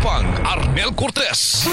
Katropang Arnel Cortez.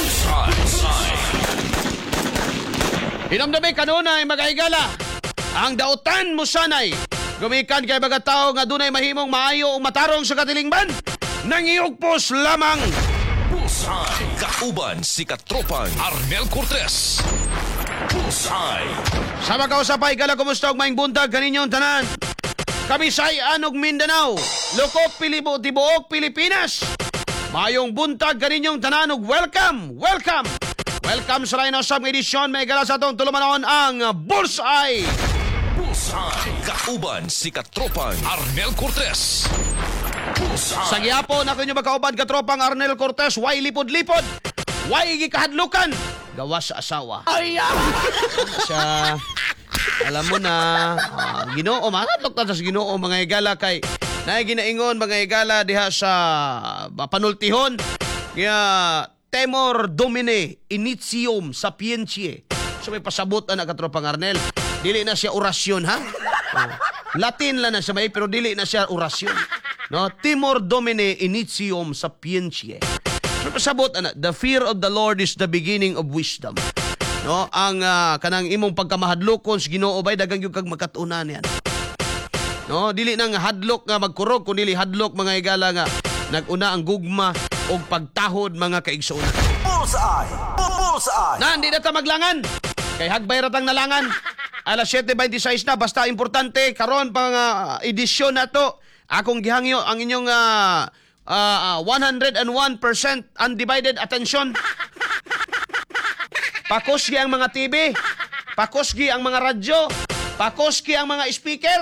Hinamdami kanunay magahigala. Ang dautan mo sanay. Gumikan kay mga tao nga dunay mahimong maayo o matarong sa katilingban. Nangiugpos lamang. Bullseye. Kauban si Katropang Arnel Cortez. Bullseye. Sa magkausapay kala kumusta og maing buntag kaninyong tanan. Kabisayan ug Mindanao. Lukok Pilibo tibuok Pilipinas. Mayong buntag kaninyong tanan ug welcome. Welcome sa Rhino Sam edisyon may gala sa atong tulumanon ang Bullseye. Bullseye. Kauban si Katropang Arnel Cortez. Bullseye. Sa gihapon ako inyo magkauban katropang Arnel Cortez, way lipod-lipod, way gikahadlukan, gawas sa asawa. Siya, alam mo na, Ginoo, makadlok ta sa Ginoo mga higala kay naay ginaingon mga higala diha sa panultihon. Kaya temor domine initium sapientiae. So may pasabot na katropang Arnel. Dili na siya orasyon, ha? Latin lang na siya may, pero dili na siya orasyon. No, Timor Domine initium sapientiae. So pasabot ana, the fear of the Lord is the beginning of wisdom. No, ang kanang imong pagkamahadlokon sa Ginoo bay dagang gyud kag makatunan yan. No, dili nang hadlok nga magkurog kun dili hadlok mga higala nga naguna ang gugma og pagtahod mga kaigsuonan. Bullseye! Bullseye! Na, hindi na ta maglangan. Kay hagbay ratang nalangan. Alas 7:26 na, basta importante, karon pang edisyon na to. Akong gihangyo ang inyong 101% undivided attention. Pakusgi ang mga TV, pakusgi ang mga radyo, pakusgi ang mga speaker.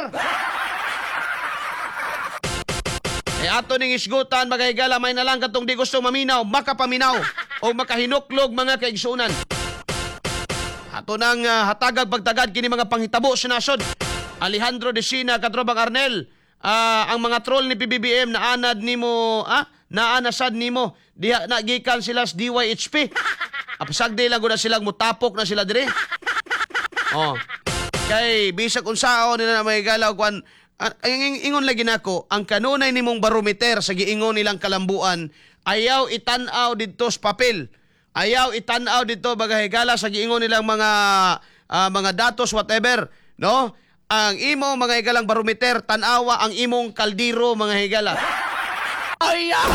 Ato ning isgutan magahigala may nalang katong di gusto maminaw, makapaminaw o makahinuklog mga kaigsuonan. Ato nang hatagag pagtagad kini mga panghitabo sa nasod. Alejandro Decina, Katropang Arnel, ang mga troll ni PBBM naanad nimo, naanasad nimo. Diha nagikan sila sa DYHP. Apasagdi lang gud silang mutapok na sila dire. Oh. Kay bisag unsaon nila may galaw kwan ingon lagi nako ang kanunay nimong barometer sa giingon nilang kalambuan ayaw itan-aw didto sa papel. Ayaw itan-aw dito bagahigala sa giingon nilang mga datos whatever, no? Ang imo mga higalang barometer tan-awa ang imong kaldiro mga higala. Ayaw.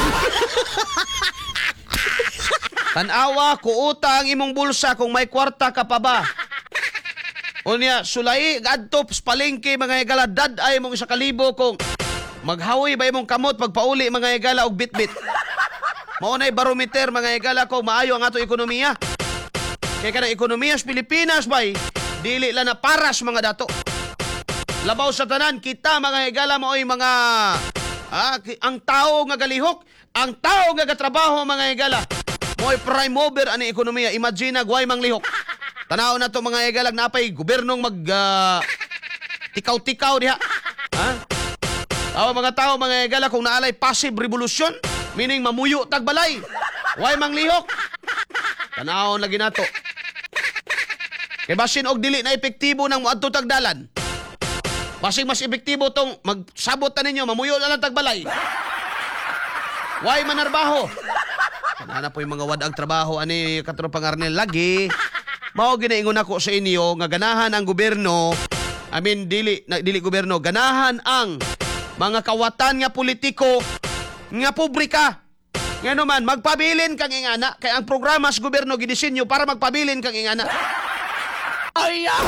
Tan-awa kuuta ang imong bulsa kung may kwarta ka pa ba. Unya sulay adto sa palengke mga higala daday mong 1,000 kung maghawi ba imong kamot pagpauli mga higala og bitbit. Mao nay barometer mga higala ko maayo ang ato ekonomiya. Kay kanang ekonomiya sa Pilipinas bay dili lang na paras mga dato. Labaw sa tanan kita mga higala maoy mga ang tao nga galihok, ang tao nga gatrabaho mga higala. Mo'y prime mover ani ekonomiya. Imagine guay mang lihok. Tanaw na to mga higala napay gobernong mag tikaw-tikaw diha. Ha? Mga tao mga higala kung naalay passive revolution, meaning mamuyo tagbalay. Way mang lihok. Tanawon lagi nato. Kay basin og dili na epektibo nang moadto tagdalan. Basing mas epektibo tong magsabot ta ninyo mamuyo na lang tagbalay. Way manarbaho. Kanana po yung mga wadang trabaho ani Katropang Arnel lagi. Mao ginaingon ako sa inyo nga ganahan ang gobyerno. Dili gobyerno, ganahan ang mga kawatan nga politiko nga publika. Nga naman, magpabilin kang ingana. Kaya ang programa sa gobyerno gidisenyo para magpabilin kang ingana. Ayaw!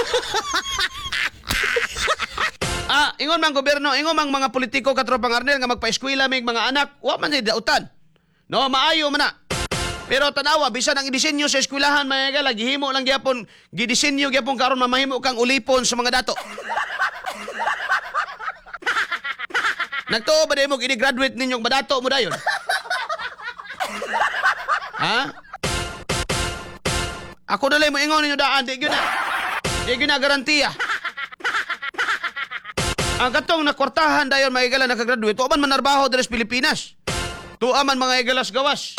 Ingon mang gobyerno, ingon mang mga politiko Katropang Arnel nga magpa-eskwela mig mga anak, wa man ni dautan. No, maayo man na. Pero tanawa, bisan ang gidisenyo sa eskwelahan mga higala, gihimo lang gyapon, gidisenyo gyapon karon mamahimo kang ulipon sa mga dato. Nagtuo ba mo gini-graduate ninyong badato mo dayon? Ha? Ako na lang mo ingon ninyo daan, di gyud na. Di gyud na garantiya. Ang katong nakwartahan dayon mga higala nakagraduate, tuaman manarbaho diri sa Pilipinas. Tuaman mga higalas gawas.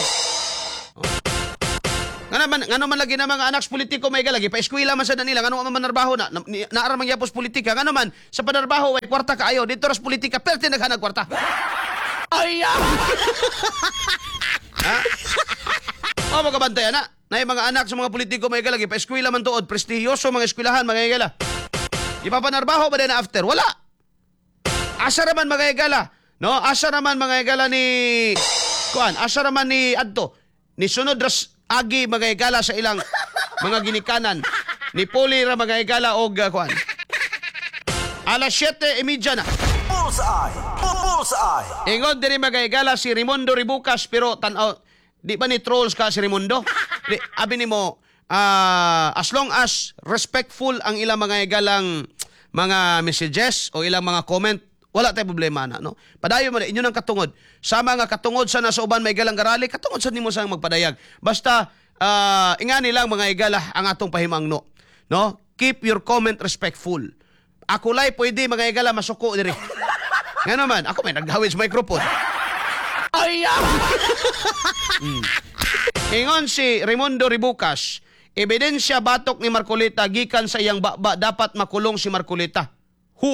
Ngano man lagi na mga anak sa politiko may galagi pa eskwela man sa nila ngano man manarbaho na naaramang yapos politika ngano man sa panarbaho way kwarta kaayo dito ras politika perte naghanag kwarta. Ayaw. Ha? Ha? O magabantay ana. Na mga anak sa mga politiko mga higala gipa-eskwela man tuod, prestigiyoso mga eskwelahan mga higala. Ipapanarbaho ba din after? Wala. Asa naman mga higala, no? Asa naman mga higala ni kuan, asa naman ni adto ni sunod ras agi mga higala sa ilang mga ginikanan ni Poli ra mga higala og kuan. Alas 7:30 na. Bullseye. Bullseye. Ingon diri mga higala si Raimundo Ribucas pero tanaw di ba ni trolls ka si Raimundo? Di, abi nimo as long as respectful ang ilang mga higalang mga messages o ilang mga comment, wala tayong problema na, no? Padayon mo na, inyo ng katungod. Sa mga katungod sa nasa uban may higalang garali, katungod sa nimo sang magpadayag. Basta, ingani lang mga higala ang atong pahimangno. No? Keep your comment respectful. Ako lay pwede mga higala masuko diri. Nga naman, ako may naghawid sa microphone. Ay! Ingon si Raimundo Ribucas, ebidensya batok ni Marcoleta gikan sa iyang baba dapat makulong si Marcoleta. Hu.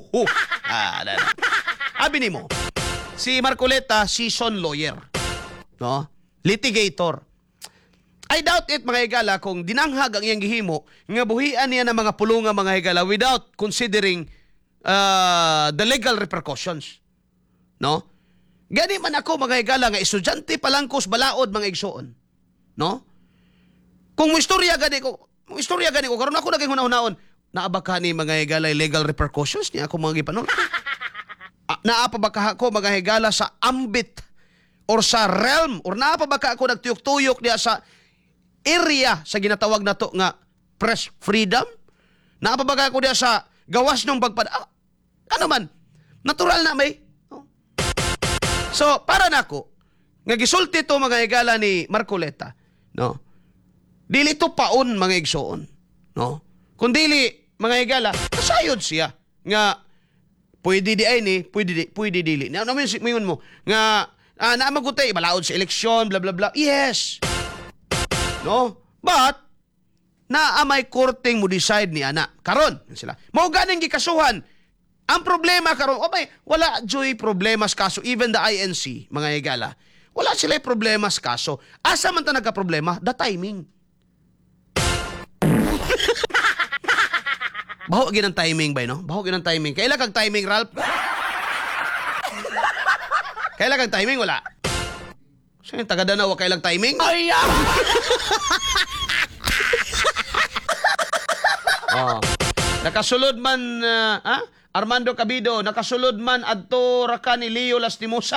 Abi nimo. Si Marcoleta seasoned lawyer. No? Litigator. I doubt it mga higala kung dinanghag ang iyang gihimo nga buhian niya ng mga pulunga mga higala without considering the legal repercussions. No? Gani man ako mga higala nga estudyante palangkos balaod mga igsoon. No? Kung mo istorya gani ko karon ako naging hunahon naaba ka ni mga higala legal repercussions niya ako mga gipanon. Naapa ba ka ako mga higala sa ambit or sa realm or naapa ba ka ako nagtuyok-tuyok diya sa area sa ginatawag nato nga press freedom? Naapa ba ka ako diya sa gawas ng ano man? Natural na may. No? So, para nako nga gisulti to mga higala ni Marcoleta, no? Dili to paon mga igsoon, no? Kung dili mga higala, kasayod siya nga pwede di ay ni, pwede dili. Namin mingon mo nga naamagutay balaod sa eleksyon, bla bla bla. Yes. No? But naamay korteng mo decide ni ana. Karon sila. Mao ganing gikasuhan. Ang problema karon, wala joy problema sa kaso even the INC, mga higala. Wala sila problema sa kaso. Asa man ta nagka-problema? The timing. Baho gid ang timing ba, no? Baho gid ang timing. Kaila kag timing, Ralph? Kaila kag timing wala. Sa taga Danau wa kailang timing? Ay! Nakasulod man Armando Cabido, nakasulod man adto ra ka ni Leo Lastimosa.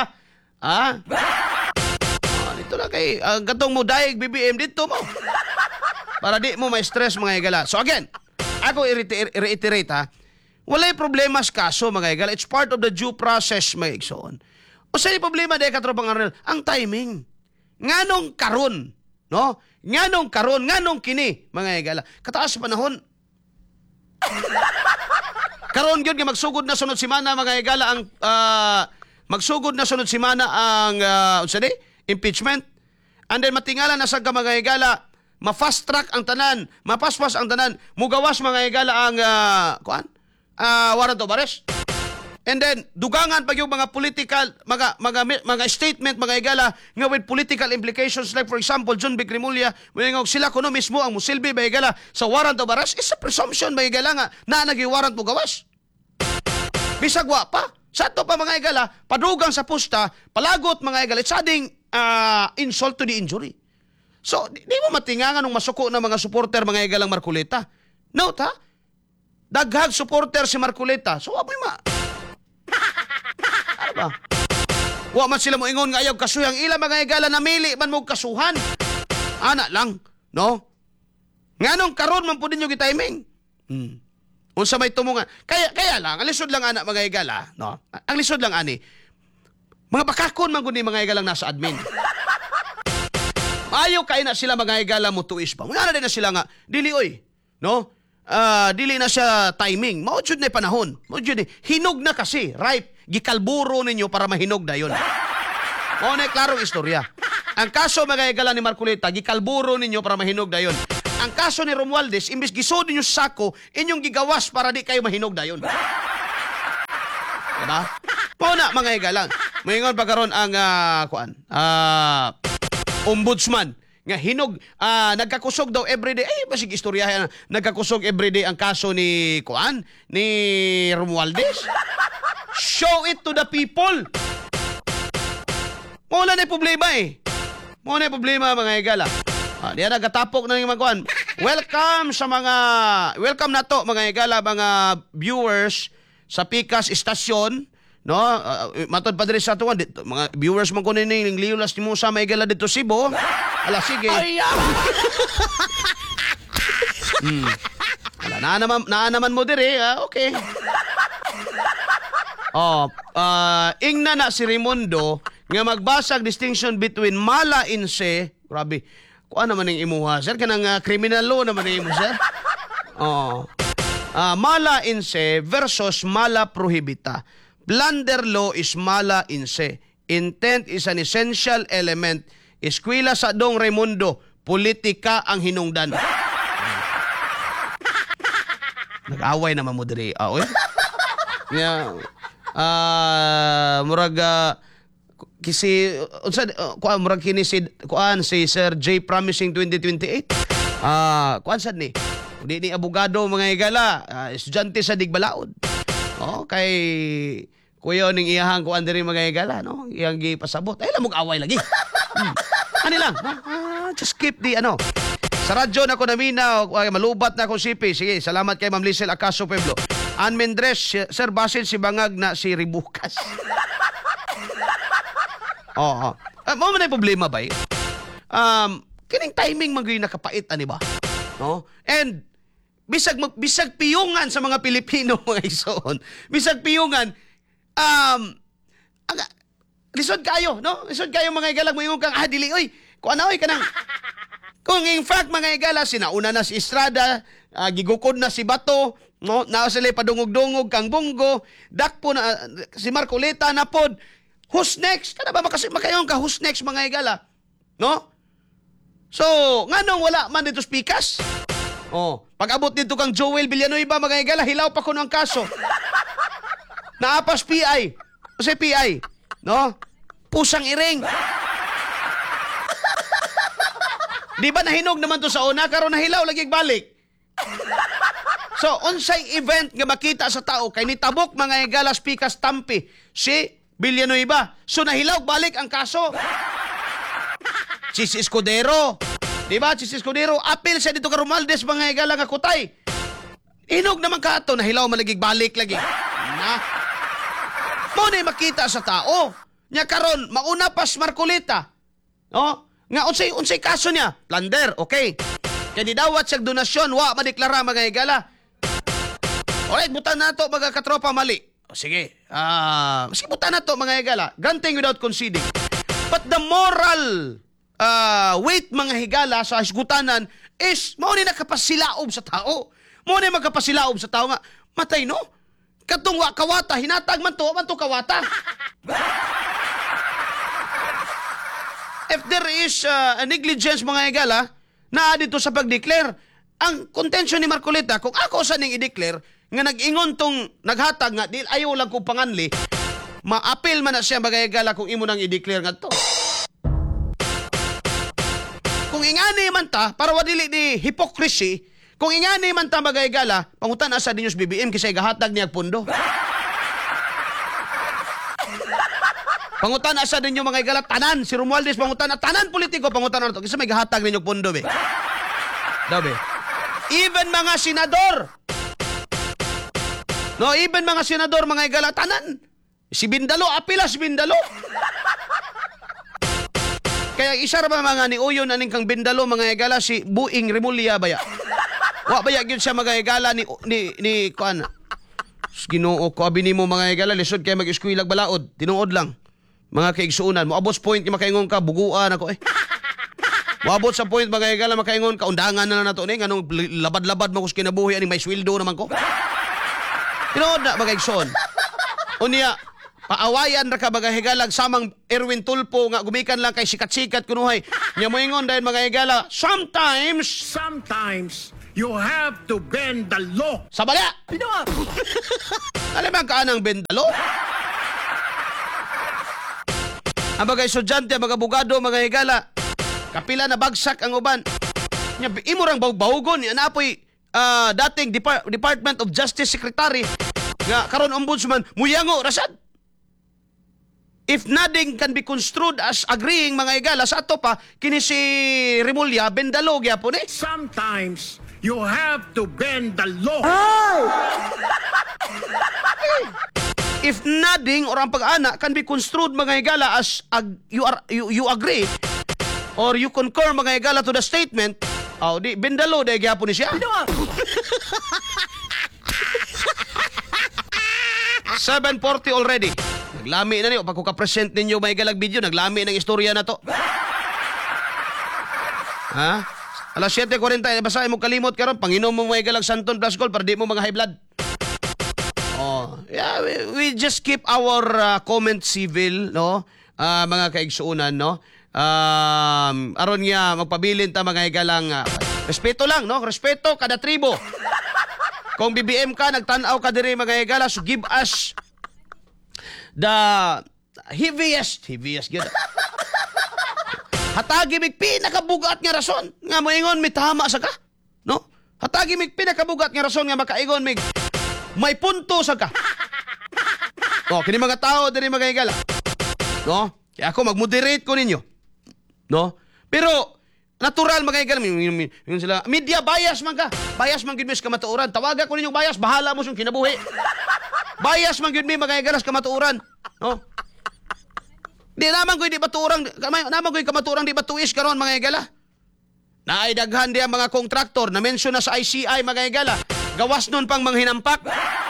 Dito na kay gatong mo daig BBM dito mo. Para di mo ma-stress mga higala. So again, ako reiterate walay problema sa kaso mga higala. It's part of the due process mga igsoon. O sa problema dahil katropang Arnel, ang timing. Nganong karon, no? Nganong karon, nganong kini mga higala. Kataas sa panahon. Karon gyud nga magsugod na sunod semana mga higala ang magsugod na sunod semana ang impeachment. And then matingala na sa mga higala ma-fast track ang tanan, mapaspas ang tanan, mugawas mga higala ang warrant of arrest. And then dugangan pag yung mga political mga statement mga higala nga with political implications like for example John B. Grimulya sila kuno mismo ang musilbi mga higala sa warrant of arrest is a presumption mga higala nga na nagi-warrant mo gawas. Bisag wa pa. Sa to pa mga higala, padugang sa pusta, palagot mga higala, it's adding insult to the injury. So, di mo matingangan ng masuko ng mga supporter mga higalang Marcoleta. Note ha? Daghag supporter si Marcoleta. So, aboy ano ba? Wa man sila mo ingon nga ayaw kasuyang ila mga higala namili man mo kasuhan. Ana lang, no? Nganong karon man po ninyo gitiming? Unsa may tumungan. Kaya lang, ang lisod lang ana mga higala, no? Ang lisod lang ani. Mga bakakon man gud ni mga higalang nasa admin. Ayaw kay na sila mga higala mo tuis pa. Muna na sila nga, dili oy, no? Dili na siya timing. Mao jud na panahon. Mao jud hinog na kasi, ripe. Gikalburo ninyo para mahinog dayon. Mao na klarong istorya. Ang kaso mga higala ni Marcoleta, gikalburo ninyo para mahinog dayon. Ang kaso ni Romualdez, imbis gisod ninyo sa sako, inyong gigawas para di kayo mahinog dayon. Diba? Mao na mga higala. Moingon pa karon ang ombudsman nga hinog nagkakusog daw everyday. Ay basig istoryahan nagkakusog everyday ang kaso ni Romualdez. Show it to the people. Wala na problema eh. Wala na problema mga higala. Diyan nagatapok na yung mga kuan. Welcome na to mga higala, mga viewers sa Pikas Estasyon. No, matod pa diri sa tuwan mga viewers man ko ning liulas ni Musa maigala dito Cebu. Ala sige. Ala na naman mo diri, okay. Ingna na si Raimundo nga magbasag distinction between mala in se, grabe. Kuan naman ning imuha, sir, kanang criminal law naman ning imo, sir. Mala in se versus mala prohibita. Blunder law is mala in se. Intent is an essential element. Eskwela sa Dong Raimundo, politika ang hinungdan. Nag-away naman mo diri. Yeah. Murag kisi murag kini si Sir J Promising 2028. Kuan sad ni. Di ni abogado mga higala, estudyante sa Digbalaod. Kay kuya ning iyahang kuan diri mga higala, no? Iyang gipasabot. Ay lamog away lagi. Ani lang, no? Just keep the Sa radyo na ko namina, malubat na akong sipi. Sige, salamat kay Ma'am Lisel Acaso Pueblo. Ann Mendres, Sir Basil si bangag na si Ribukas. Mo man ay problema ba? Kining timing magay nakapait ani ba? No? And bisag piyungan sa mga Pilipino mga ison. Bisag piyungan lisod kayo, no? Lisod kayo mga igalag mo yung kang dili oy. Kuan na oy kanang. Kung in fact mga igala sinauna na si Estrada, gigukod na si Bato, no? Naa sila padungog-dungog kang Bungo, dakpo na si Marcoleta na pod. Who's next? Kana ba makayon ka who's next mga igala? No? So, nganong wala man dito Pikas? Pag-abot dito kang Joel Villanueva mga igala, hilaw pa ko ng kaso. Naapas PI. Kasi PI, no? Pusang iring. Di ba nahinog naman to sa una, karon nahilaw lagi balik. So, unsay event nga makita sa tao kay nitabok mga igalas Pikas Tampi si Villanueva. So nahilaw balik ang kaso. Si Escudero. Di ba? Si Escudero apil siya dito ka Romualdez mga igala nga kutay. Hinog naman ka ato, nahilaw malagig balik lagi. Mo na makita sa tao. Nya karon mauna pas Marcoleta. No? Nga unsay kaso niya? Plunder, okay. Kaya didawat siyang donasyon, wa madeklara mga igala. Alright, butan na to mga katropa mali. Sige. Sige butan na to mga igala. Granting without conceding. But the moral weight mga higala sa hisgutanan is mao ni nakapasilaob sa tao. Mao ni magkapasilaob sa tao nga matay no. Katong wa kawata hinatag man to kawata. If there is a negligence mga higala na dito sa pag-declare, ang contention ni Marcoleta kung ako sa ning i-declare nga nag-ingon tong naghatag nga dil ayaw lang ko panganli, ma-appeal man na siya mga higala kung imo nang i-declare nga to. Kung ingani man ta, para wadili ni hypocrisy, kung ingani man ta magayagala, pangutan asa din yung BBM kisay gahatag niya pundo. Pangutan asa din yung mga igala, tanan, si Romualdez, pangutan na, tanan politiko, pangutan na ito, kasi may gahatag ninyong pundo, be. Daw, be. Even mga senador, no, even mga senador, mga igala, tanan. Si Bindalo, apila si Bindalo. Kaya isa ra ba mga ni Uyon aning kang Bindalo mga igala si Buing Remulla baya. Wa baya gyud siya mga igala ni kuan. Ginoo ko abi nimo mga igala lisod kay mag-eskwela balaod, tinuod lang. Mga kaigsuunan mo abot point nga makaingon ka buguan ako eh. Moabot sa point mga igala makaingon ka undangan na nato ni nganong labad-labad mo kus kinabuhi ani may sweldo naman ko. Tinuod na mga igsoon. Unya paawayan ra ka mga higalag samang Erwin Tulpo nga gumikan lang kay sikat-sikat kunuhay. Nya moingon dahil mga higala, sometimes you have to bend the law. Sabala! Alam ba ka anang bendalo? Ang mga estudyante, mga abogado, mga higala, Kapila na bagsak ang uban. Nya imo rang bawgon ni anapoy dating Department of Justice Secretary nga karon ombudsman muyango rasad. If nothing can be construed as agreeing mga higala sa ato pa kini si Remulla bendalo gyapon eh. Sometimes you have to bend the law. If nothing or ang pag-ana can be construed mga higala as you agree or you concur mga higala to the statement, di bendalo day gyapon ni siya. 7:40 already. Naglami na niyo pag ko ka-present ninyo may galag video, naglami ng istorya na to. Ha? Alas 7:40 basahin mo kalimot karon panginom mo may galag Santon plus gold para di mo mga high blood. Yeah, we just keep our comment civil, no? Mga kaigsuunan, no? Aron nga magpabilin ta mga higalang respeto lang, no? Respeto kada tribo. Kung BBM ka, nagtanaw ka diri mga higala, so give us the heaviest yun. Hatagi mig pinakabugat nga rason nga moingon mi tama sa ka, no? Hatagi mig pinakabugat nga rason nga makaingon mig may punto sa ka. Kini mga tao diri mga higala, no? Kaya ako mag-moderate ko ninyo, no? Pero natural mga higala, yun sila media bias man ka. Bias man gid mi sa kamatuoran. Tawaga ko ninyong bias, bahala mo sung kinabuhi. Bias man gid mi mga higala sa kamatuoran, no? Di naman ko di batuurang, naman ko kamatuurang di batuis karon mga higala. Naay daghan di ang mga kontraktor na mention na sa ICI mga higala. Gawas nun pang manghinampak.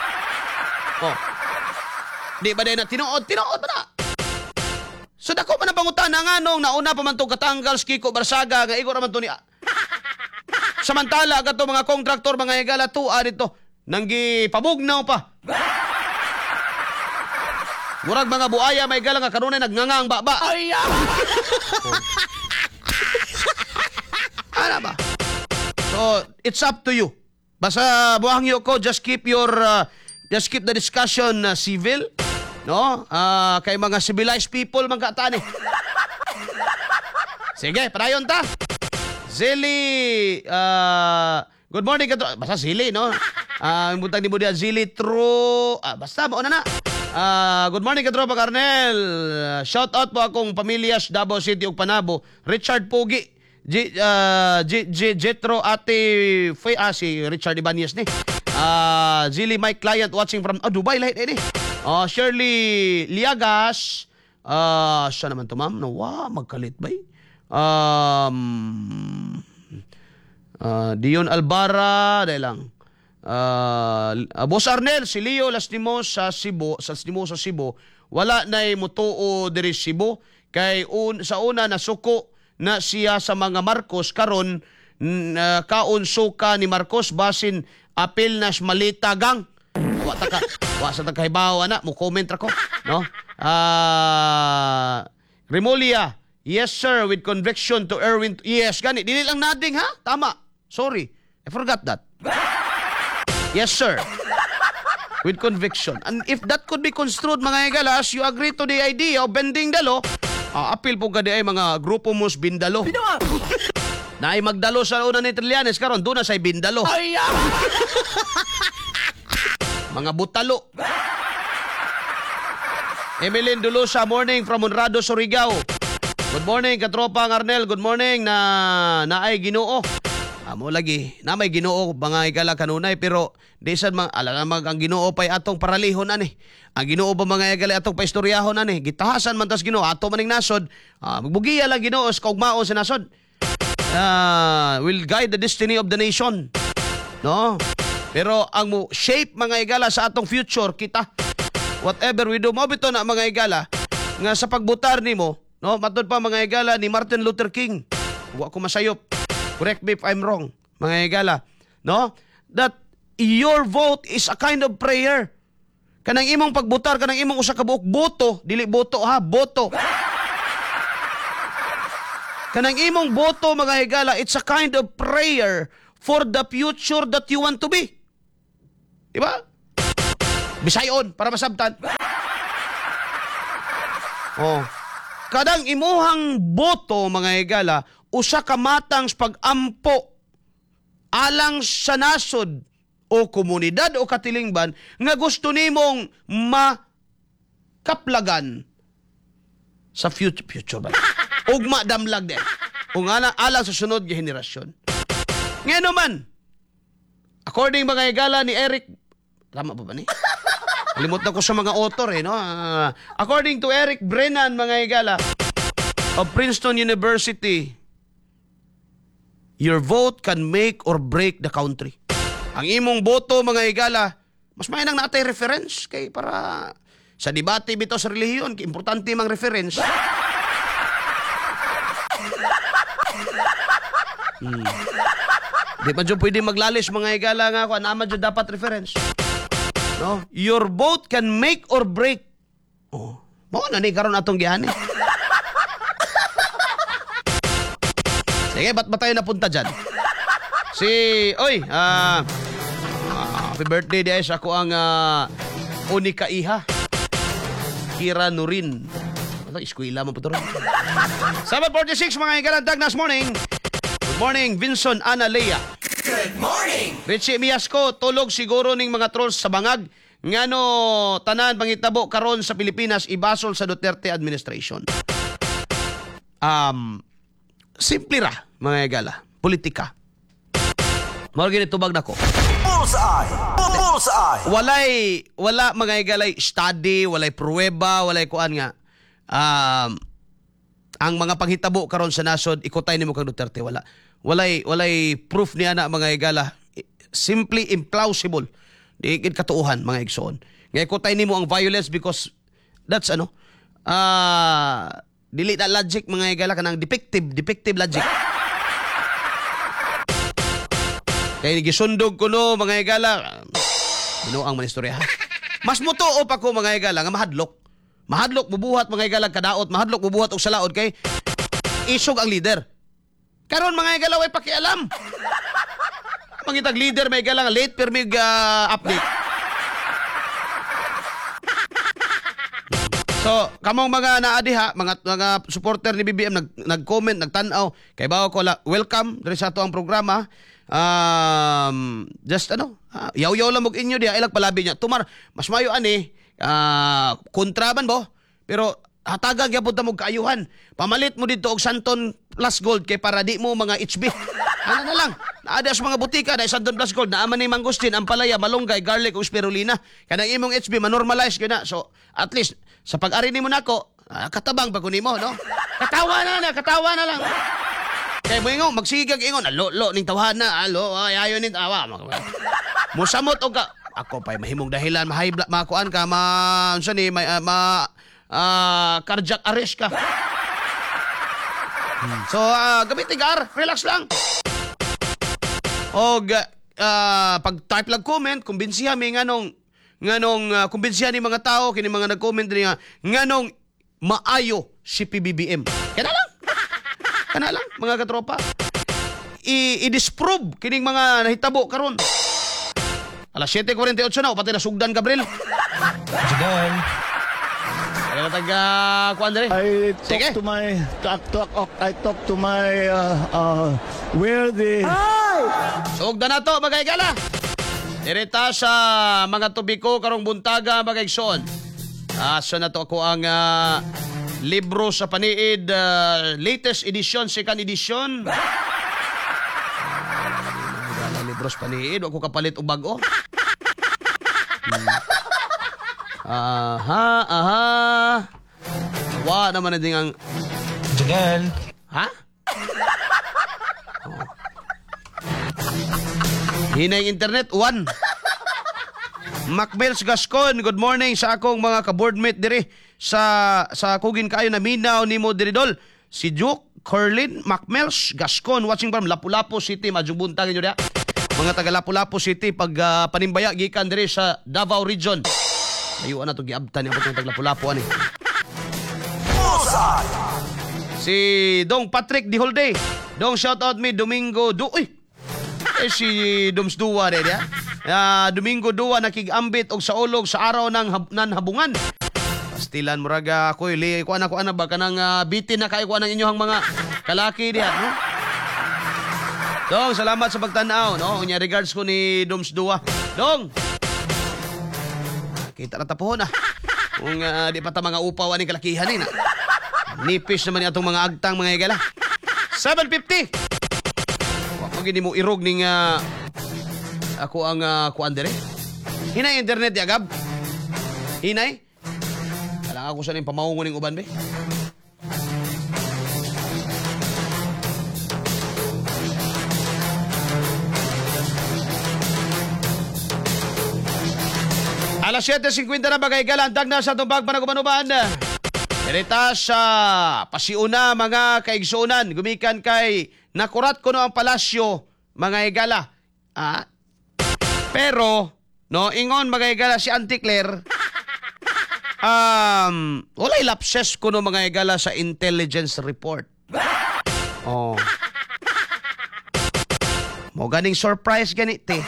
Di ba din na tinuod ba na? So dako man ang pangutana nga nung nauna pa man to Katanggal, Kiko Barsaga, nga igor man to ni samantala gato mga kontraktor mga higala tuwa dito nanggi pabugnaw pa. Murag mga buaya may galang nga kanunay nagngangang baba. Ano ba? So, it's up to you. Basta buhangyo ko, just keep the discussion civil, no? Kay mga civilized people man katani. Sige, parayon ta. Zili, good morning katro. Basta Zili, no? Imbutang di mo diya Zili true. Basta mo na. Good morning katropa Arnel. Shout out po akong pamilya sa Davao City ug Panabo. Richard Pogi. Jetro Ate si Richard Ibanez ni. Zili my client watching from Dubai lahat ni. Shirley Liagas. Siya naman to ma'am. Magkalit ba? Dion Albara, dahil lang. Boss Arnel, si Leo Lastimos sa Cebu, wala na mutuo diri Cebu kay sa una nasuko na siya sa mga Marcos karon kaunso ka ni Marcos basin apil nas malita gang. Wa sa tagkaibaw ana mo comment ra ko, no? Remulla, yes sir, with conviction to Erwin. Yes, gani dili lang nading ha? Tama. Sorry. I forgot that. Yes, sir. With conviction. And if that could be construed, mga higalas, you agree to the idea of bending the law, appeal po kadi ay mga grupo mos bindalo. Na ay magdalo sa una ni Trillanes, karon doon na say bindalo. Mga butalo. Emeline Dulosa, morning from Honrado, Surigao. Good morning, katropa Arnel. Good morning na ay Ginoo. Amo lagi na may Ginoo mga higala kanunay pero di sad alam ang Ginoo pay atong paralihon ani. Ang Ginoo ba mga higala atong paistoryahon ani. Gitahasan man tas Ginoo ato maning nasod. Magbugiya lang Ginoo sa kaugmaon sa nasod. Will guide the destiny of the nation. No? Pero ang mo shape mga higala sa atong future kita. Whatever we do, mabito na mga higala nga sa pagbutar nimo, no? Matod pa mga higala ni Martin Luther King. Wa ko masayop. Correct me if I'm wrong, mga higala, no? That your vote is a kind of prayer. Kanang imong pagbutar, kanang imong usa ka buok boto, dili boto ha, boto. Kanang imong boto, mga higala, it's a kind of prayer for the future that you want to be. Diba? Bisayon, para masabtan. Kadang imuhang boto, mga higala, usa ka matang sa pag-ampo alang sa nasod o komunidad o katilingban nga gusto nimong makaplagan sa future ba? Ugma damlag din. O nga alang sa sunod nga henerasyon. Ngayon naman, according mga higala ni Eric, tama ba ni? Limot na ko sa mga author no? According to Eric Brennan, mga higala, of Princeton University, your vote can make or break the country. Ang imong boto, mga higala, mas may nang natay reference kay para sa debate bitaw sa relihiyon, importante mang reference. Di pa dyan pwede maglalis mga higala nga ako, naman dyan dapat reference. No? Your vote can make or break. Oh, mo na ni karon atong gihan eh. Sige, ba't ba tayo napunta dyan? Happy birthday guys, ako ang unika iha. Kira Nurin. Ito, eskwela mo po ito rin. 7:46 mga higala, Dagnas morning. Good morning, Vincent Ana Lea. Good morning. Richie Miasco, tulog siguro ning mga trolls sa bangag. Ngano tanan pangitabo karon sa Pilipinas ibasol sa Duterte administration. Simple ra mga higala, politika. Mao gini tubag nako. Bullseye. Bullseye. Wala mga higalay study, walay pruweba, walay kuan nga. Ang mga panghitabo karon sa nasod ikotay nimo kang Duterte, walay proof niya na mga higala. Simply implausible. Di gid katuuhan mga igsoon. Nga ikotay nimo ang violence because that's dili na logic mga higala, kanang defective logic. Kaya gisundog ko no mga higala, ang manistorya. Mas mutuo pa ko mga higala nga mahadlok bubuhat mga higala kadaot, mahadlok bubuhat og salaod kay isog ang leader. Karon mga higala way pakialam. Mangitag leader may higala nga late per mig update. So, kamong mga naadiha, mga supporter ni BBM nag-comment, nagtan-aw kay bawo ko welcome diri sa ato ang programa. Just yaw-yaw lang mo inyo diya ilag palabi niya tumar mas mayo ani kontraban bo pero hatagan gyapon ta mo kaayuhan pamalit mo dito og Santon Plus Gold kay para di mo mga HB ano na lang naada sa mga butika na Santon Plus Gold na man ni mangustin ampalaya malunggay garlic ug spirulina kanang imong HB manormalize gyud na so at least sa pag-ari nimo nako katabang pag nimo no katawa na lang. Kaya mo ingon, magsigag ingon, lo ning tawhana, ayayon ning tawa. Musamot o ka, ako pa'y mahimong dahilan, makuan ka, cardiac arrest ka. So, gamitin ka, relax lang. O, pag-type lang comment, kumbinsihan mi nganong kumbinsihan ni mga tao, kini mga nag-comment niya, nganong maayo si PBBM. Kana lang mga katropa. I-disprove kining mga nahitabo karon. Alas 7:48 na pati na sugdan Gabriel. Sigan. Ano taga kuan dere? I Sige. talk to my where the Sugdan na to mga higala. Direta sa mga tubiko karong buntaga mga igsoon. So na to ako ang libro sa paniid, latest edition, second edition. Libro sa paniid, wag ko kapalit o bago. Wa naman na din ang... Sigan. Ha? Hinay internet, one. Macmels Gascon, good morning sa akong mga ka-boardmate diri sa kugin kayo na minaw nimo diri dol. Si Duke Corlin Macmels Gascon watching from Lapu-Lapu City, majubuntag inyo dia. Mga taga Lapu-Lapu City pag panimbaya gikan diri sa Davao region. Ayuan na to giabtan ni abot taga Lapu-Lapu ani. Si Dong Patrick Diholde. Dong shout out me Domingo si Doms Dua dia. Domingo 2 nakigambit og sa ulog sa araw ng nanhabungan. Pastilan muraga ako ili ko ana ba kanang bitin na kay ko nang inyohang mga Kalaki diha, no? Dong, salamat sa pagtanaw, no? Unya regards ko ni Doms Dua. Dong! Kita na tapuhon, ah. Kung di pa ta mga upaw aning kalakihan, na. Nipis naman atong mga agtang, mga higala. 750! Wag mo gini mo irog ning ako ang kuan dire. Hinay internet ya, Gab? Hinay? Kailangan ako sa ning pamaungon ning uban, be. Alas 7.50 na bagay galandag na sa itong bagpanagumanuban. Dirita sa pasiuna mga kaigsunan. Gumikan kay nakurat ko no ang palasyo mga higala. Pero, no, ingon mga higala si Auntie Claire, walay lapses ko no mga higala sa intelligence report. Oh. Mo ganing surprise ganiti.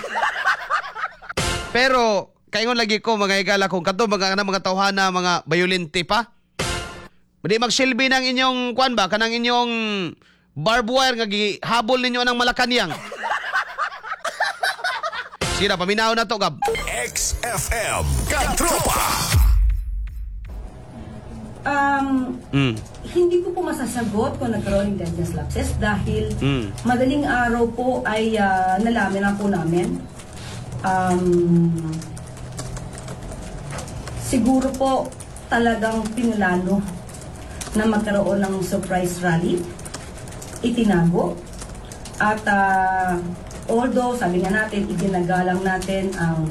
Pero, kaingon lagi ko mga higala kung kato mga tawhana mga bayolente pa. Hindi magsilbi ng inyong kuan ba kanang inyong barbed wire nga gihabol ninyo ng Malacanang. Sira paminaw na to, Gab. XFM Katropa. Hindi ko po masasagot kung nagkaroon ng intelligence lapses dahil madaling araw po ay nalaman na po namin. Siguro po talagang pinlano na magkaroon ng surprise rally, itinago, at although sabi nga natin, iginagalang natin ang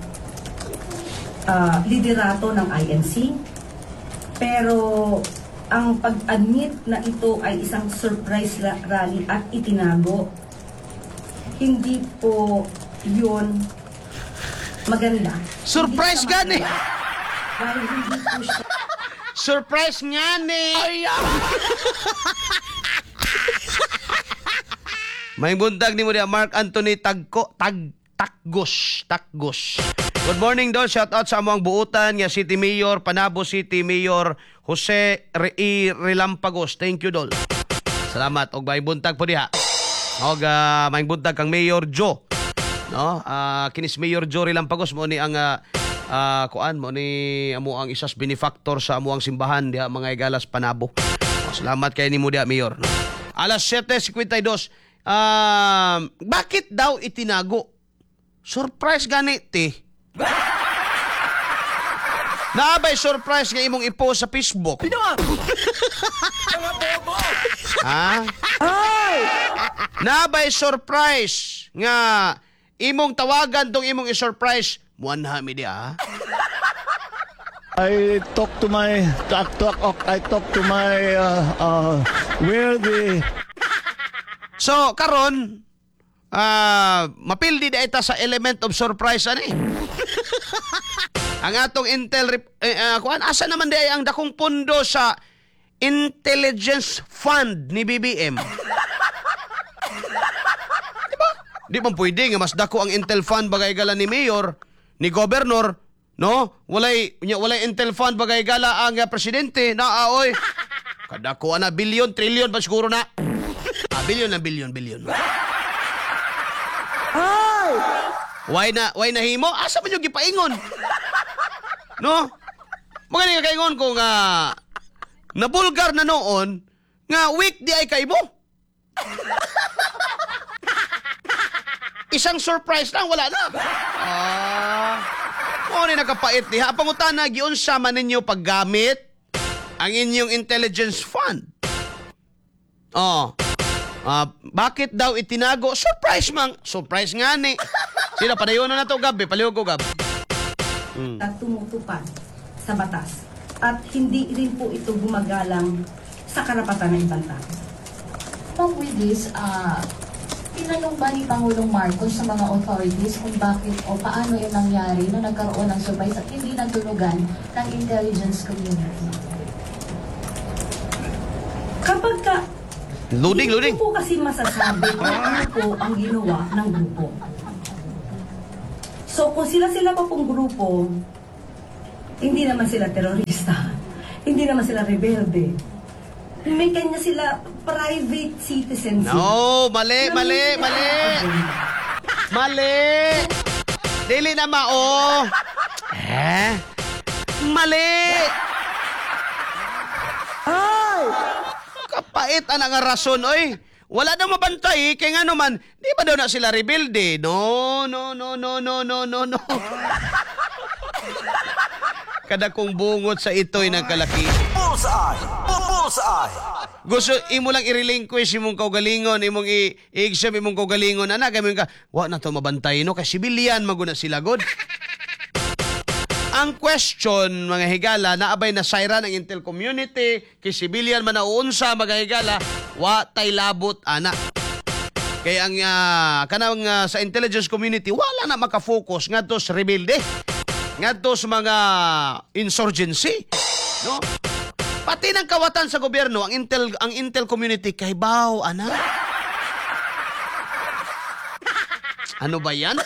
liderato ng INC, pero ang pag-admit na ito ay isang surprise rally at itinago, hindi po yun maganda. Surprise gani! Dahil hindi po siya Surprise nga ni! May buntag ni mo diya, Mark Anthony Takgos. Good morning doon. Shout out sa among buutan nga City Mayor, Panabo City Mayor Jose Relampagos. Thank you, Dol. Salamat. Og may buntag po diha. Og may buntag kang Mayor Joe. No? Kinis Mayor Joe Relampagos mo ni ang kuan mo ni amo ang isas benefactor sa amo ang simbahan diha mga igalas Panabo. Salamat kay nimo diha, Mayor. Alas 7:52. Bakit daw itinago? Surprise gani ti. Naabay surprise nga imong i-post sa Facebook. Ha? Naabay surprise nga imong tawagan tong imong i-surprise. Muanha mi dia. I talk to my worthy. So karon mapildi da ita sa element of surprise ani. Ang atong intel kuan asa naman di ang dakong pundo sa intelligence fund ni BBM. Diba? Di man pwede nga mas dako ang intel fund bagay gala ni mayor, ni governor, no? Walay intel fund bagay gala ang presidente na oy. Kadako na bilyon, trilyon pa siguro na. Bilyon. Why na himo? Asa man yung gipaingon? No? Mga nga kaingon ko nga nabulgar na noon nga week di ay kaibo. Isang surprise lang, wala na. Ano nakapait diha? Pangutana, giunsa man ninyo paggamit ang inyong intelligence fund? Bakit daw itinago? Surprise nga ni. Sino, padayon na to, Gab. Palihog ko, Gab. at tumutupad sa batas. At hindi rin po ito gumagalang sa karapatan ng ibang tao. Ma'am, with this, tinanong ba ni Pangulong Marcos sa mga authorities kung bakit o paano yung nangyari na nagkaroon ng surprise at hindi natunugan ng intelligence community? Kapag ka, Loading. hindi po kasi masasabi kung ano po ang ginawa ng grupo. So kung sila pa pong grupo, hindi naman sila terorista, hindi naman sila rebelde. May kanya sila, private citizen sila. No, mali. Mali. Dili na mao. Mali. Kapait ang nga rason, oy. Wala daw mabantay, kaya nga naman, di ba daw na sila rebelde? No. Kada kong bungot sa ito'y nagkalaki. Bullseye. Bullseye. Gusto, imo lang i-relinquish imong kaugalingon, imong i-exam imong kaugalingon. Ana, gamit ka, wa na to mabantay, no? Kasi civilian, maguna sila, god. Ang question, mga higala, naabay na sayra ng Intel community, kay civilian man nauunsa, mga higala, wa tay labot, ana. Kaya ang kanang sa intelligence community, wala na makafocus ngadto sa rebelde, ngadto sa mga insurgency, no? Pati ng kawatan sa gobyerno, ang Intel community kay baw, ana. Ano ba yan?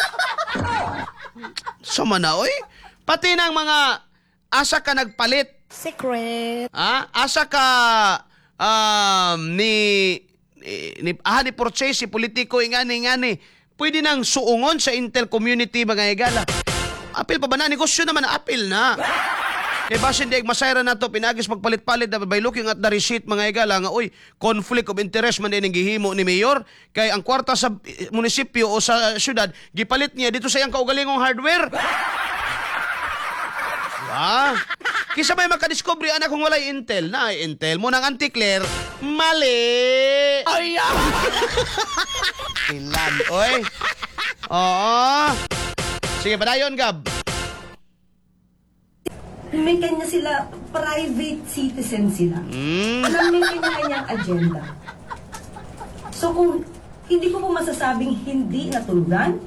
Sama na, oy. Pati ng mga asa ka nagpalit. Secret. Asa ka ni purchase si politiko ingani. Pwede nang suungon sa Intel community, mga higala. Apil pa ba na? Negosyo naman, apil na. Kaya basin di masayra na to, pinagis pagpalit-palit na by looking at the receipt, mga higala, nga, uy, conflict of interest man din ang gihimo ni Mayor. Kaya ang kwarta sa munisipyo o sa syudad, gipalit niya dito sa iyang kaugalingong hardware. Kisa may makadiscovery anak kung walay Intel. Na Intel mo ng anti-Claire, mali. Ilan, oy. Oo. Sige, padayon, Gab. May kanya sila, private citizen sila. May kanya-kanyang agenda. So kung hindi ko po masasabing hindi natulugan,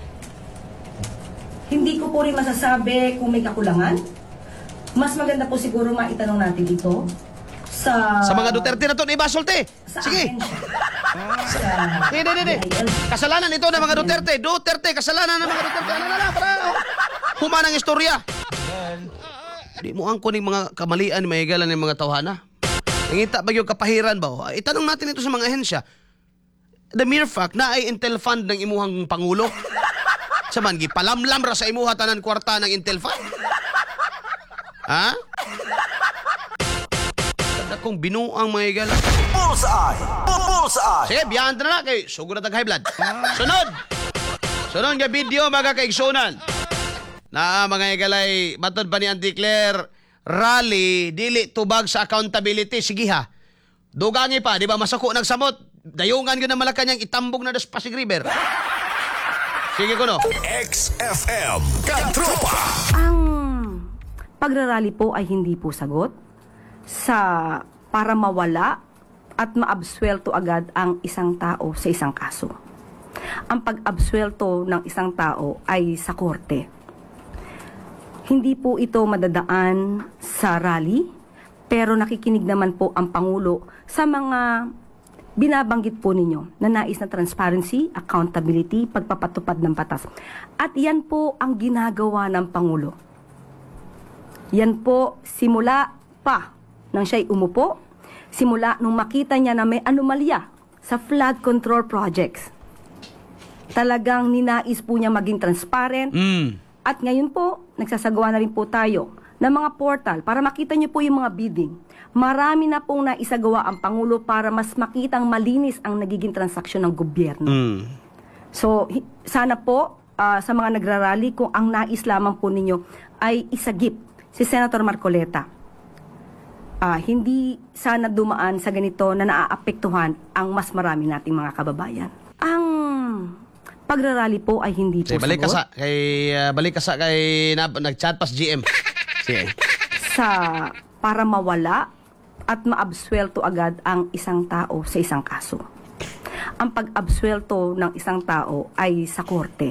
hindi ko po rin masasabi kung may kakulangan, mas maganda po siguro maitanong natin ito sa mga Duterte na to, ibasolte. sa Sige. ahensya. Hindi. Kasalanan ito ng mga Duterte, kasalanan ng mga Duterte. Ano, para humanang istorya. Di mo ang kuning mga kamalian ni mahigalan ng mga tawhana. Nangita ba yung kapahiran ba? Itanong natin ito sa mga ahensya. The mere fact na ay Intel Fund ng imuhang Pangulo. Saman, gipalamlam ra sa imuha tanan kwarta ng Intel Fund. Ha? Kada kong binuang mga higala. Bullseye. Bullseye. Sige, biyahan na kay sugod na tag-high blood. Sunod nga video, mga kaigsunan. Na mga higalay, matod pa ni Anti-Claire, rally, dili tubag sa accountability. Sige ha. Dugangi pa, di ba masako nagsamot? Dayungan ko na Malacanang, itambog na das Pasig River. Sige ko no. XFM Katropa. Ang pagrarally po ay hindi po sagot para mawala at maabsuelto agad ang isang tao sa isang kaso. Ang pag-absuelto ng isang tao ay sa korte. Hindi po ito madadaan sa rally, pero nakikinig naman po ang Pangulo sa mga binabanggit po ninyo na nais na transparency, accountability, pagpapatupad ng batas. At yan po ang ginagawa ng Pangulo. Yan po simula pa nang siya'y umupo, simula nung makita niya na may anomalya sa flood control projects. Talagang ninais po niya maging transparent. At ngayon po, nagsasagawa na rin po tayo ng mga portal para makita niyo po yung mga bidding. Marami na pong naisagawa ang Pangulo para mas makitang malinis ang nagiging transaksyon ng gobyerno. So, sana po sa mga nagrarally, kung ang nais lamang po ninyo ay isagip si Senator Marcoleta. Hindi sana dumaan sa ganito na naaapektuhan ang mas marami nating mga kababayan. Ang pagrarally po ay hindi po Balik sagot. balik ka sa kay nag-chat pas GM. Sige. Para mawala at maabsuelto agad ang isang tao sa isang kaso. Ang pag-absuelto ng isang tao ay sa korte.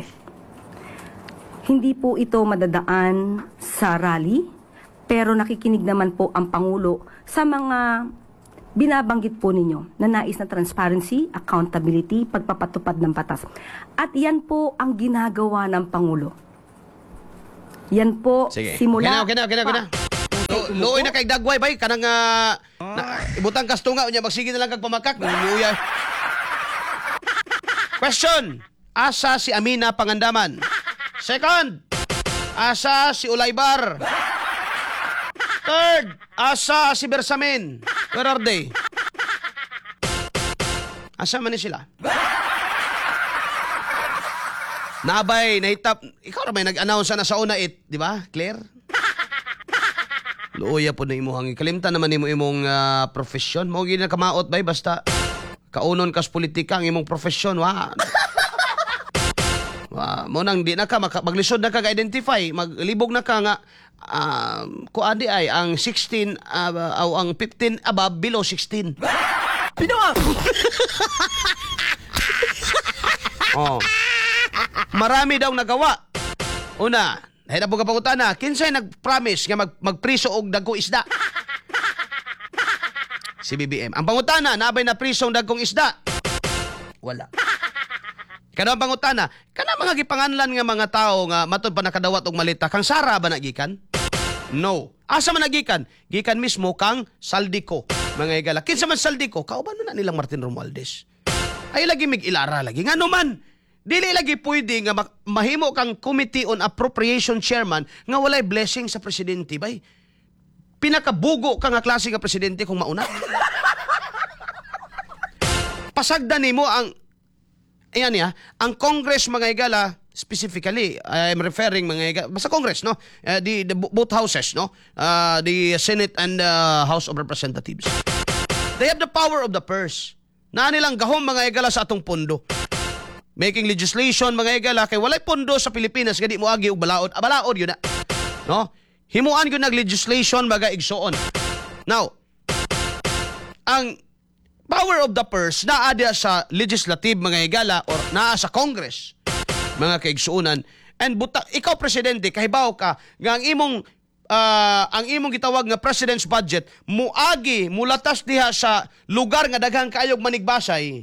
Hindi po ito madadaan sa rally, pero nakikinig naman po ang Pangulo sa mga binabanggit po ninyo na nais na transparency, accountability, pagpapatupad ng batas. At yan po ang ginagawa ng Pangulo. Yan po Sige. simula Okay na. Luoy na kay dagway bay kanang ibutang kastunga unya magsige na lang kag pamakak luya. Question. Asa si Amina Pangandaman? Second. Asa si Ulaybar? Third. Asa si Bersamin? Where are they? Asa man ni sila? Nabay, nahitap. Ikaw na may nag-announce na sa una di ba? Claire? Luoya po na imuhang kalimtan naman imong profesyon. Mo gina kamaot bay basta kaunon kas politika ang imong profesyon wa. Mo nang di na ka maglisod na ka identify, maglibog na ka nga kuandi ay ang 16 o ang 15 above below 16. Pinawa. Oh. Marami daw nagawa. Una, nahina po kapangutana, kinsay nag-promise nga magpriso og dagko isda? Si BBM. Ang pangutana, nabay na priso og dagkong isda? Wala. Kada ang pangutana, kana mga gipanganlan nga mga tao nga matod pa nakadawat og malita, kang Sara ba nagikan? No. Asa man nagikan? Gikan mismo kang Saldico. Mga igala. Kinsa man Saldico? Kauban na nilang Martin Romualdez. Ay lagi mig ilara lagi. Ngano man? Dili lagi pwede nga mahimo kang Committee on Appropriation Chairman nga walay blessing sa presidente bay. Pinakabugo ka nga klase nga presidente kung mauna. Pasagdan nimo ang ang Congress mga igala, specifically I'm referring mga igala, basta Congress no, the both houses no, the Senate and the House of Representatives. They have the power of the purse. Na nilang gahom mga igala sa atong pondo. Making legislation mga igala kay walay pondo sa Pilipinas gadi mo agi og balaod. Balaod yun na. No? Himuan gyud nag legislation baga igsuon. Now, ang power of the purse naa dia sa legislative mga igala or naa sa Congress mga kaigsuunan. And ikaw presidente kahibaw ka nga ang imong gitawag nga president's budget muagi mulatas diha sa lugar nga daghang kaayog manigbasay.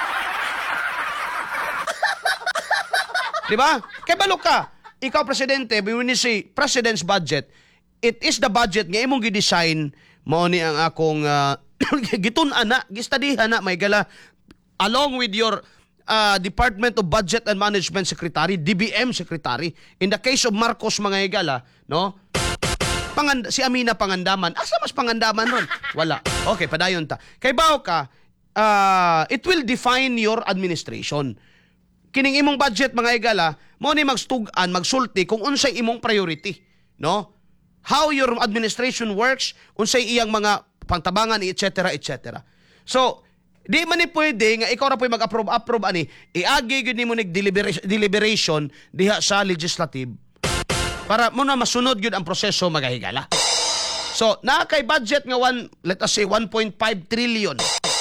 Diba? Kay balo ka, ikaw presidente, when you say president's budget, it is the budget nga imong gi-design mao ni ang akong gitun-an na, gistadihan na may gala along with your Department of Budget and Management Secretary, DBM Secretary. In the case of Marcos mga igala, no? Si Amina Pangandaman. Asa mas Pangandaman ron? Wala. Okay, padayon ta. Kay bao ka, it will define your administration. Kining imong budget mga igala, mo ni magstug-an, magsulti kung unsay imong priority, no? How your administration works, unsay iyang mga pangtabangan, etc., etc. So, di man ni pwede nga ikaw ra po'y mag-approve ani, iagi gyud nimo nig deliberation diha sa legislative para mo na masunod gyud ang proseso mga higala. So, na kay budget nga let us say 1.5 trillion.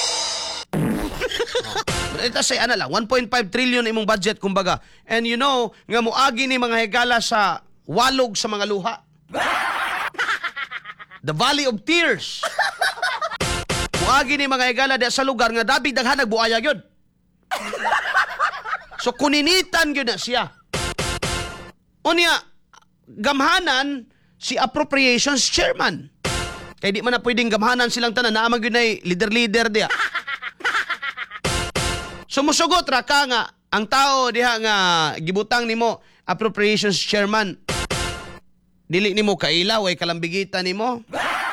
Let us say 1.5 trillion imong budget kumbaga. And you know, nga moagi ni mga higala sa walog sa mga luha. The Valley of Tears. Moagi ni mga higala sa lugar nga dabig daghan nagbuaya gyud. So kuninitan gyud na siya. Unya gamhanan si Appropriations Chairman. Kay di man na pwedeng gamhanan silang tanan, naa man gyud nay leader dia. Sumusugot ra ka nga ang tao diha nga gibutang nimo Appropriations Chairman. Dili nimo kailaw ay kalambigitan nimo.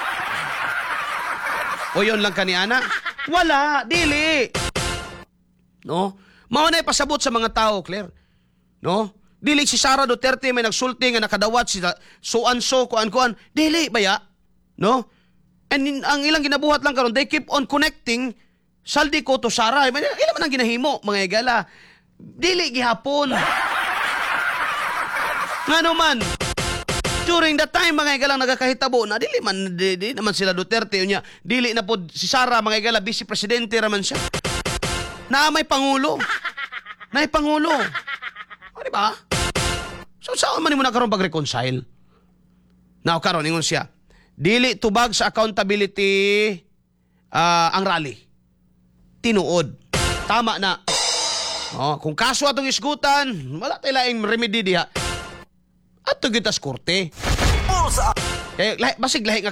O yun lang kaniana? Wala, dili. No? Mao na pasabot sa mga tao, Claire. No? Dili si Sara Duterte may nagsulti nga nakadawat si so-and-so kuan-kuan. Dili baya. No? And ang ilang ginabuhat lang karon, they keep on connecting Saldico to Sara. Ilan man ang ginahimo, mga igala. Dili gihapon. Ngano man, during that time, mga igalang nagakahitabo na, dili naman sila Duterte. Unya, dili na po si Sara, mga igala, vice presidente raman siya. Na may pangulo. Na may pangulo. O, diba? So, saan man mo na karon pag-reconcile? Now, karon, ingon siya, dili tubag sa accountability ang rally. Tinuod. Tama na. Kung kaso atong isgutan, wala tayo laing remedy diha. At tugitas korte. Bullseye! Kaya basig lahi nga